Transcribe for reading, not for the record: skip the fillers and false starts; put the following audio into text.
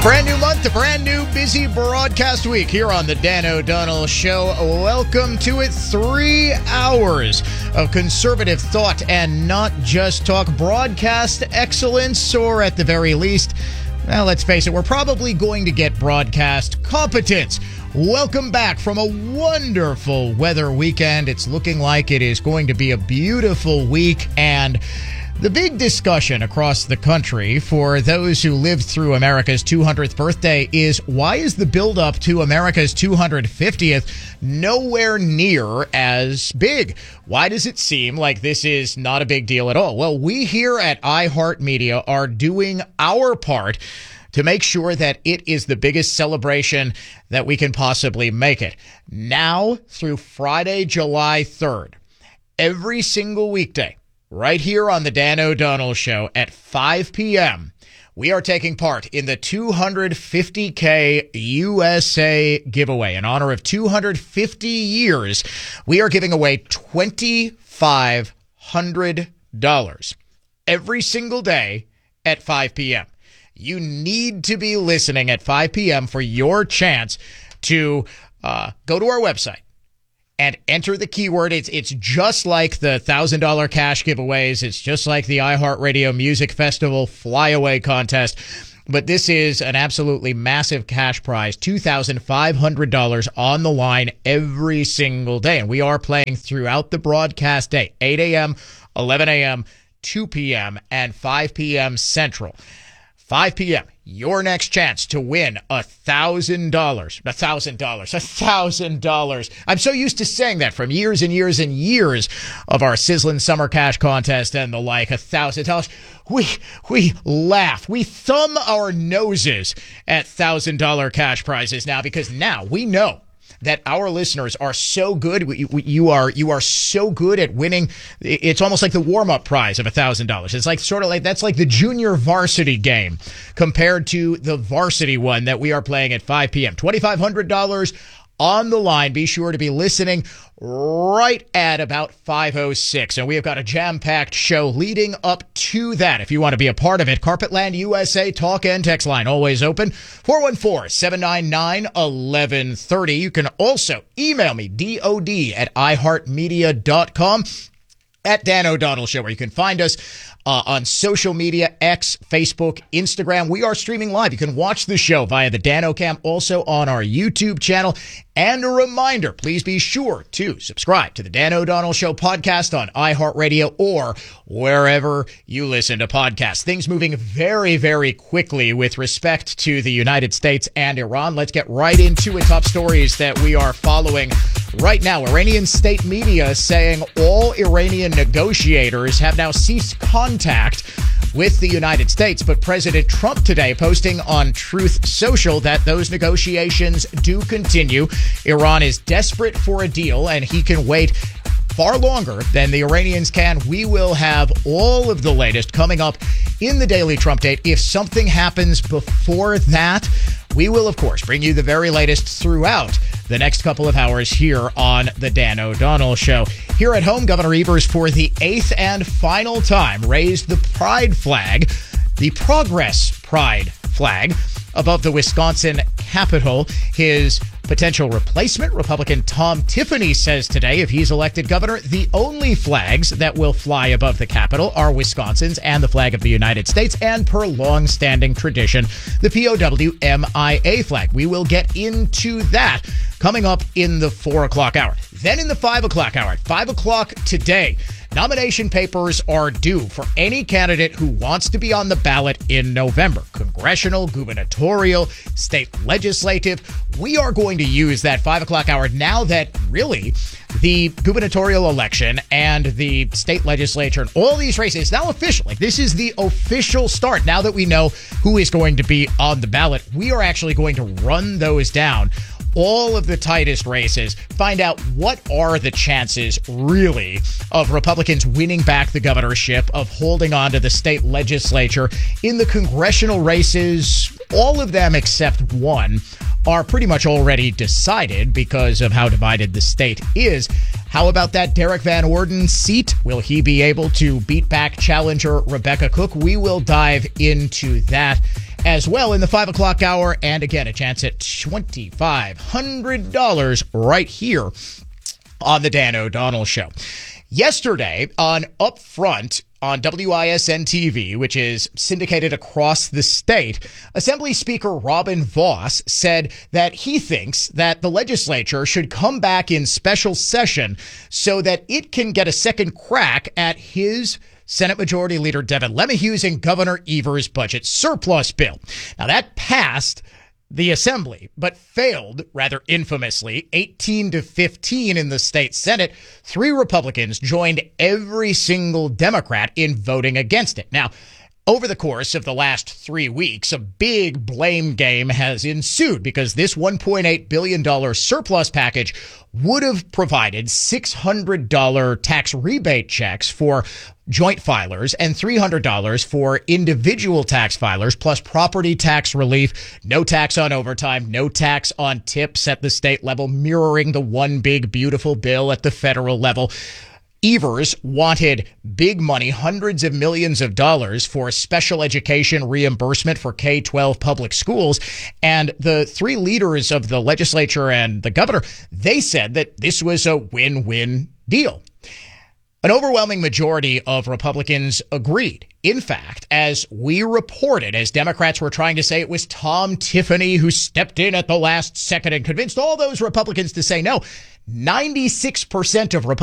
A brand new month, a brand new busy broadcast week here on the Dan O'Donnell Show. Welcome to it. 3 hours of conservative thought and not just talk. Broadcast excellence, or at the very least, well, let's face it, we're probably going to get broadcast competence. Welcome back from a wonderful weather weekend. It's looking like it is going to be a beautiful week, and the big discussion across the country for those who lived through America's 200th birthday is, why is the buildup to America's 250th nowhere near as big? Why does it seem like this is not a big deal at all? Well, we here at iHeartMedia are doing our part to make sure that it is the biggest celebration that we can possibly make it. Now through Friday, July 3rd, every single weekday, right here on the Dan O'Donnell Show at 5 p.m., we are taking part in the 250K USA giveaway. In honor of 250 years, we are giving away $2,500 every single day at 5 p.m. You need to be listening at 5 p.m. for your chance to go to our website and enter the keyword. It's just like the $1,000 cash giveaways. It's just like the iHeartRadio Music Festival flyaway contest. But this is an absolutely massive cash prize, $2,500 on the line every single day. And we are playing throughout the broadcast day, 8 a.m., 11 a.m., 2 p.m., and 5 p.m. Central. 5 p.m., your next chance to win $1,000. $1,000. I'm so used to saying that from years and years and years of our sizzling summer cash contest and the like. $1,000. We laugh. We thumb our noses at $1,000 cash prizes now, because now we know that our listeners are so good. You are so good at winning. It's almost like the warm-up prize of $1,000. It's like sort of like, that's like the junior varsity game compared to the varsity one that we are playing at 5 p.m. $2,500 on the line. Be sure to be listening right at about 5:06. And we have got a jam-packed show leading up to that. If you want to be a part of it, Carpetland USA talk and text line always open, 414-799-1130. You can also email me, DOD@iHeartMedia.com, at Dan O'Donnell Show, where you can find us on social media, X, Facebook, Instagram. We are streaming live. You can watch the show via the Dan O'Cam, also on our YouTube channel. And a reminder, please be sure to subscribe to the Dan O'Donnell Show podcast on iHeartRadio or wherever you listen to podcasts. Things moving very, very quickly with respect to the United States and Iran. Let's get right into it. Top stories that we are following right now. Iranian state media saying all Iranian negotiators have now ceased contact with the United States. But President Trump today posting on Truth Social that those negotiations do continue. Iran is desperate for a deal, and he can wait far longer than the Iranians can. We will have all of the latest coming up in the Daily Trump Date. If something happens before that, we will, of course, bring you the very latest throughout the next couple of hours here on the Dan O'Donnell Show. Here at home, Governor Evers, for the 8th and final time, raised the pride flag, the Progress Pride flag, above the Wisconsin Capitol. His potential replacement, Republican Tom Tiffany, says today if he's elected governor, the only flags that will fly above the Capitol are Wisconsin's and the flag of the United States, and per long-standing tradition, the POW-MIA flag. We will get into that coming up in the 4 o'clock hour. Then in the 5 o'clock hour, at 5 o'clock today, nomination papers are due for any candidate who wants to be on the ballot in November. Congressional, gubernatorial, state legislative. We are going to use that 5 o'clock hour now that really the gubernatorial election and the state legislature and all these races is now official. Like, this is the official start. Now that we know who is going to be on the ballot, we are actually going to run those down, all of the tightest races, find out what are the chances really of Republicans winning back the governorship, of holding on to the state legislature. In the congressional races, all of them except one are pretty much already decided because of how divided the state is. How about that Derek Van Orden seat? Will he be able to beat back challenger Rebecca Cook? We will dive into that as well in the 5 o'clock hour. And again, a chance at $2,500 right here on the Dan O'Donnell Show. Yesterday on Upfront on WISN TV, which is syndicated across the state, Assembly Speaker Robin Vos said that he thinks that the legislature should come back in special session so that it can get a second crack at his Senate Majority Leader Devin LeMahieu's and Governor Evers' budget surplus bill. Now, that passed the Assembly, but failed rather infamously, 18-15 in the state Senate. 3 Republicans joined every single Democrat in voting against it. Now, over the course of the last 3 weeks, a big blame game has ensued because this $1.8 billion surplus package would have provided $600 tax rebate checks for joint filers and $300 for individual tax filers, plus property tax relief, no tax on overtime, no tax on tips at the state level, mirroring the one big beautiful bill at the federal level. Evers wanted big money, hundreds of millions of dollars for special education reimbursement for K-12 public schools. And the 3 leaders of the legislature and the governor, they said that this was a win-win deal. An overwhelming majority of Republicans agreed. In fact, as we reported, as Democrats were trying to say it was Tom Tiffany who stepped in at the last second and convinced all those Republicans to say no, 96% of Republicans